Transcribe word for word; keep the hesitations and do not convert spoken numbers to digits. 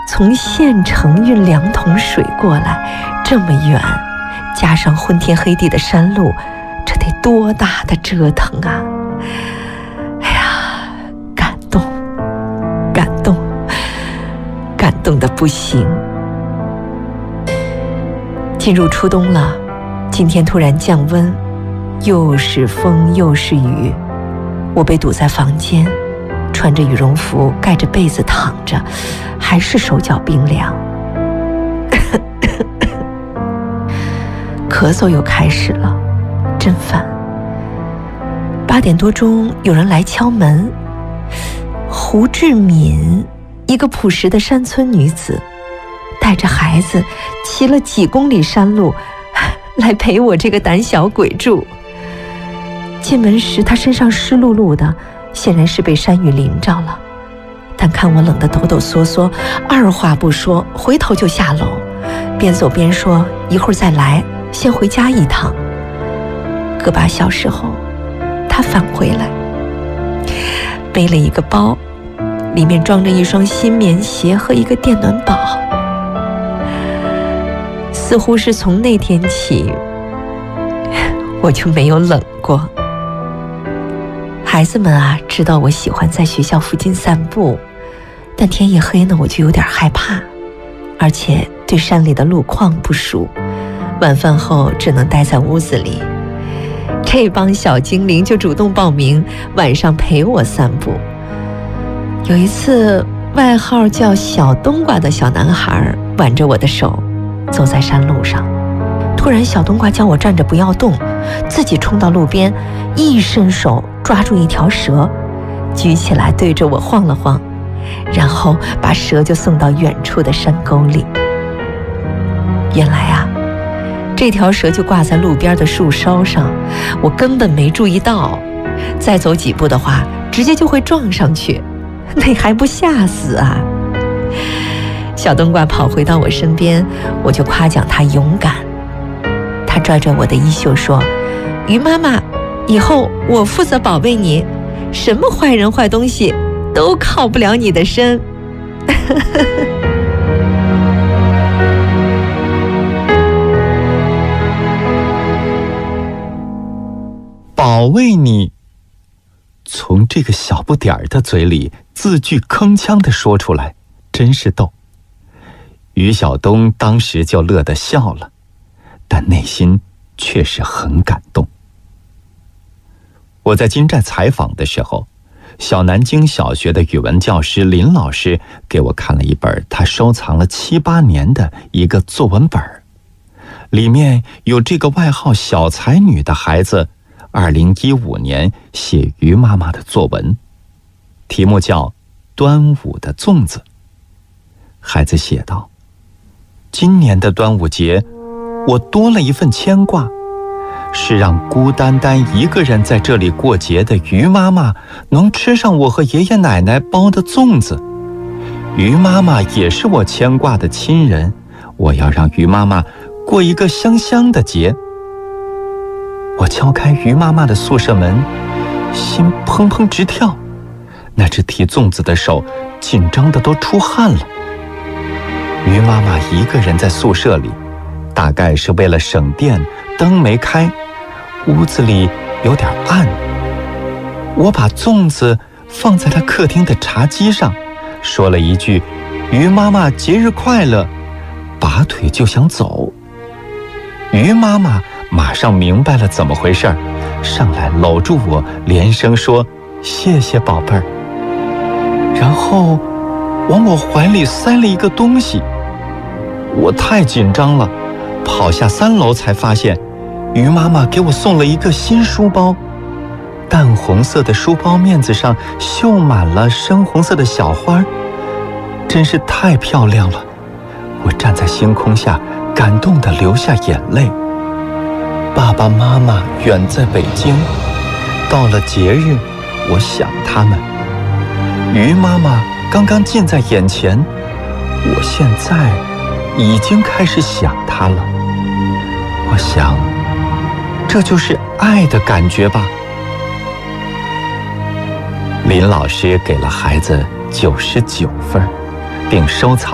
从县城运两桶水过来，这么远，加上昏天黑地的山路，这得多大的折腾啊！哎呀，感动，感动，感动得不行。进入初冬了，今天突然降温，又是风又是雨，我被堵在房间，穿着羽绒服盖着被子躺着，还是手脚冰凉。咳嗽又开始了，真烦。八点多钟有人来敲门，胡志敏，一个朴实的山村女子，带着孩子骑了几公里山路来陪我这个胆小鬼住。进门时她身上湿漉漉的，显然是被山雨淋着了，但看我冷得抖抖嗦嗦，二话不说回头就下楼，边走边说一会儿再来，先回家一趟。个把小时后他返回来，背了一个包，里面装着一双新棉鞋和一个电暖宝。似乎是从那天起我就没有冷过。孩子们啊，知道我喜欢在学校附近散步，但天一黑呢，我就有点害怕，而且对山里的路况不熟，晚饭后只能待在屋子里。这帮小精灵就主动报名晚上陪我散步。有一次，外号叫小冬瓜的小男孩挽着我的手走在山路上，突然小冬瓜叫我站着不要动，自己冲到路边，一伸手抓住一条蛇，举起来对着我晃了晃，然后把蛇就送到远处的山沟里。原来啊，这条蛇就挂在路边的树梢上，我根本没注意到，再走几步的话直接就会撞上去，那还不吓死啊！小冬瓜跑回到我身边，我就夸奖他勇敢。他拽拽我的衣袖说，鱼妈妈，以后我负责保卫你，什么坏人坏东西都靠不了你的身。 保卫你，从这个小不点儿的嘴里字句铿锵地说出来，真是逗。于晓东当时就乐得笑了，但内心确实很感动。我在金寨采访的时候，小南京小学的语文教师林老师给我看了一本他收藏了七八年的一个作文本，里面有这个外号小才女的孩子二零一五年写于妈妈的作文，题目叫《端午的粽子》。孩子写道，今年的端午节我多了一份牵挂，是让孤单单一个人在这里过节的于妈妈能吃上我和爷爷奶奶包的粽子。于妈妈也是我牵挂的亲人，我要让于妈妈过一个香香的节。我敲开于妈妈的宿舍门，心砰砰直跳，那只提粽子的手紧张的都出汗了。于妈妈一个人在宿舍里，大概是为了省电，灯没开，屋子里有点暗。我把粽子放在了客厅的茶几上，说了一句于妈妈节日快乐，拔腿就想走。于妈妈马上明白了怎么回事，上来搂住我，连声说谢谢宝贝儿，然后往我怀里塞了一个东西。我太紧张了，跑下三楼才发现于妈妈给我送了一个新书包，淡红色的书包面子上绣满了深红色的小花，真是太漂亮了。我站在星空下，感动地流下眼泪。爸爸妈妈远在北京，到了节日我想他们。于妈妈刚刚近在眼前，我现在已经开始想她了。我想这就是爱的感觉吧。林老师给了孩子九十九分，并收藏